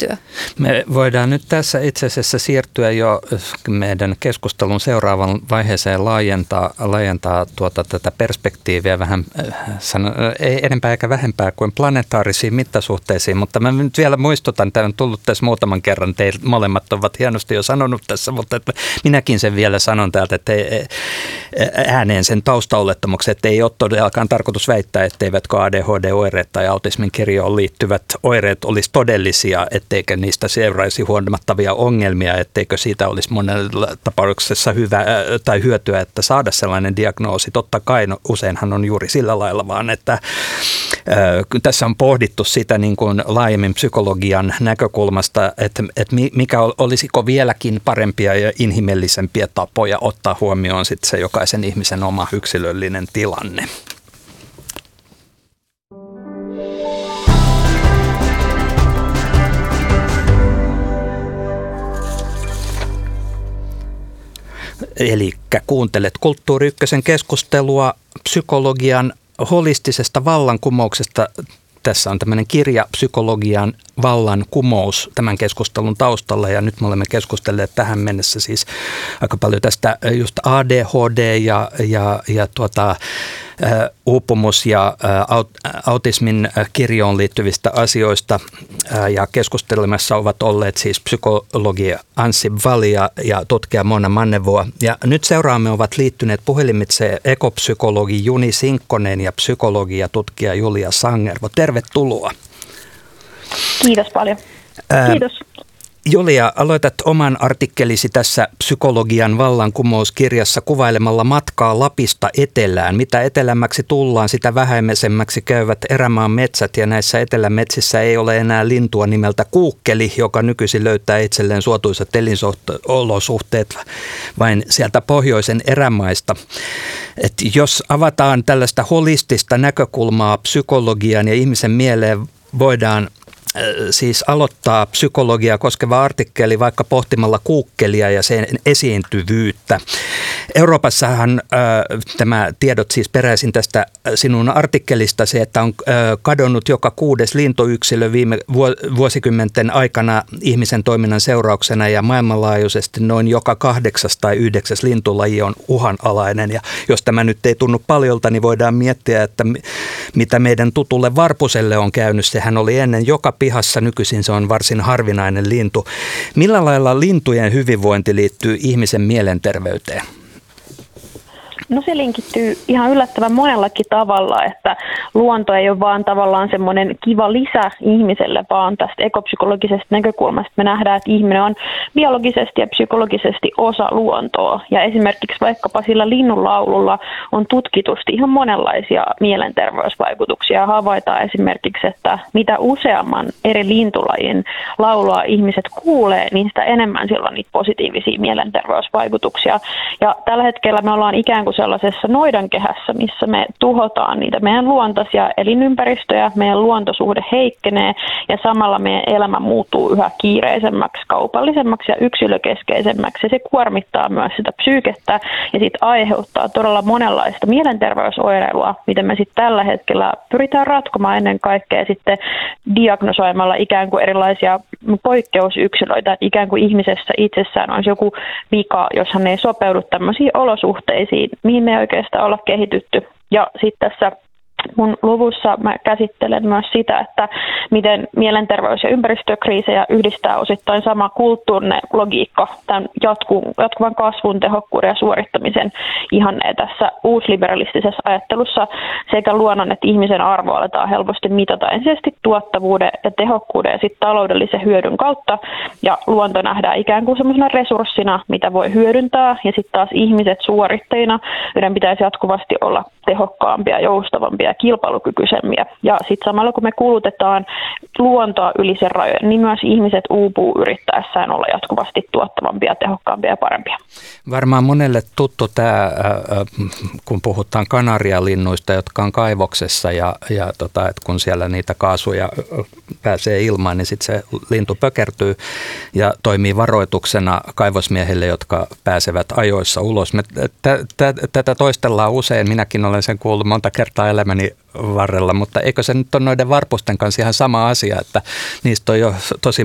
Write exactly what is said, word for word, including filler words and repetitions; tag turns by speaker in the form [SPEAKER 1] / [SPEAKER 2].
[SPEAKER 1] yhteistyö.
[SPEAKER 2] Me voidaan nyt tässä itse asiassa siirtyä jo meidän keskustelun seuraavan vaiheeseen laajentaa, laajentaa tuota tätä perspektiiviä vähän, sano, ei enempää eikä vähempää kuin planetaarisiin mittasuhteisiin, mutta mä nyt vielä muistutan, tämä on tullut tässä muutaman kerran, teille molemmat ovat hienosti jo sanonut tässä, mutta että minäkin sen vielä sanon täältä, että ei, ääneen sen taustaolettamuksen, että ei ole todellakaan tarkoitus väittää, etteivätkö A D H D-oireet tai autismin kirjoon liittyvät oireet olisi todellisia, etteikö niistä seuraisi huomattavia ongelmia, etteikö siitä olisi monella tapauksessa hyvä tai hyötyä, että saada sellainen diagnoosi. Totta kai no, useinhan on juuri sillä lailla vaan, että äh, tässä on pohdittu sitä niin kuin laajemmin psykologian näkökulmasta, että, että mikä olisiko vieläkin parempia ja inhimillisempiä tapoja ottaa huomioon sitten se jokaisen ihmisen oma yksilöllinen tilanne. Eli kuuntelet Kulttuuri Ykkösen keskustelua psykologian holistisesta vallankumouksesta. Tässä on tämmöinen kirja Psykologian vallankumous tämän keskustelun taustalla, ja nyt me olemme keskustelleet tähän mennessä siis aika paljon tästä just A D H D ja, ja, ja tuota, uupumus ja autismin kirjoon liittyvistä asioista, ja keskustelemassa ovat olleet siis psykologi Anssi Valia ja tutkija Mona Mannevoa. Ja nyt seuraamme ovat liittyneet puhelimitse ekopsykologi Juni Sinkkonen ja psykologi ja tutkija Julia Sangervo. Tervetuloa.
[SPEAKER 3] Kiitos paljon. Kiitos.
[SPEAKER 2] Julia, aloitat oman artikkelisi tässä Psykologian vallankumouskirjassa kuvailemalla matkaa Lapista etelään. Mitä etelämmäksi tullaan, sitä vähäisemmäksi käyvät erämaan metsät, ja näissä etelämetsissä ei ole enää lintua nimeltä kuukkeli, joka nykyisin löytää itselleen suotuisat elinolosuhteet vain sieltä pohjoisen erämaista. Et jos avataan tällaista holistista näkökulmaa psykologian ja ihmisen mieleen, voidaan siis aloittaa psykologiaa koskeva artikkeli vaikka pohtimalla kuukkelia ja sen esiintyvyyttä. Euroopassahan äh, tämä tiedot siis peräisin tästä sinun artikkelistasi, että on äh, kadonnut joka kuudes lintuyksilö viime vuosikymmenten aikana ihmisen toiminnan seurauksena, ja maailmanlaajuisesti noin joka kahdeksas tai yhdeksäs lintulaji on uhanalainen. Ja jos tämä nyt ei tunnu paljolta, niin voidaan miettiä, että mitä meidän tutulle varpuselle on käynyt. Sehän oli ennen joka pihassa, nykyisin se on varsin harvinainen lintu. Millä lailla lintujen hyvinvointi liittyy ihmisen mielenterveyteen?
[SPEAKER 3] No se linkittyy ihan yllättävän monellakin tavalla, että luonto ei ole vaan tavallaan semmoinen kiva lisä ihmiselle, vaan tästä ekopsykologisesta näkökulmasta me nähdään, että ihminen on biologisesti ja psykologisesti osa luontoa. Ja esimerkiksi vaikkapa sillä linnunlaululla on tutkitusti ihan monenlaisia mielenterveysvaikutuksia. Havaitaan esimerkiksi, että mitä useamman eri lintulajin laulua ihmiset kuulee, niin sitä enemmän sillä on niitä positiivisia mielenterveysvaikutuksia. Ja tällä hetkellä me ollaan ikään kuin sellaisessa noidankehässä, missä me tuhotaan niitä meidän luontaisia elinympäristöjä, meidän luontosuhde heikkenee ja samalla meidän elämä muuttuu yhä kiireisemmäksi, kaupallisemmaksi ja yksilökeskeisemmäksi. Ja se kuormittaa myös sitä psyykettä ja sitten aiheuttaa todella monenlaista mielenterveysoireilua, mitä me sitten tällä hetkellä pyritään ratkomaan ennen kaikkea sitten diagnosoimalla ikään kuin erilaisia poikkeusyksilöitä, että ikään kuin ihmisessä itsessään olisi joku vika, jos hän ei sopeudu tämmöisiin olosuhteisiin, mihin me ei oikeastaan olla kehitytty. Ja sitten tässä mun luvussa mä käsittelen myös sitä, että miten mielenterveys- ja ympäristökriisejä yhdistää osittain sama kulttuurinen logiikka, tämän jatkuvan kasvun, tehokkuuden ja suorittamisen ihanne tässä uusliberalistisessa ajattelussa sekä luonnon että ihmisen arvoa aletaan helposti mitata ensisijaisesti tuottavuuden ja tehokkuuden ja sitten taloudellisen hyödyn kautta, ja luonto nähdään ikään kuin semmoisena resurssina, mitä voi hyödyntää, ja sitten taas ihmiset suorittajina, joiden pitäisi jatkuvasti olla tehokkaampia, joustavampia ja kilpailukykyisempiä. Ja sitten samalla kun me kulutetaan luontoa yli sen rajojen, niin myös ihmiset uupuu yrittäessään olla jatkuvasti tuottavampia, tehokkaampia ja parempia.
[SPEAKER 2] Varmaan monelle tuttu tämä, kun puhutaan kanarialinnuista, jotka on kaivoksessa ja, ja tota, että kun siellä niitä kaasuja pääsee ilmaan, niin sitten se lintu pökertyy ja toimii varoituksena kaivosmiehille, jotka pääsevät ajoissa ulos. Me t- t- tätä toistellaan usein, minäkin olen sen kuullut monta kertaa elämäni varrella, mutta eikö se nyt ole noiden varpusten kanssa ihan sama asia, että niistä on jo tosi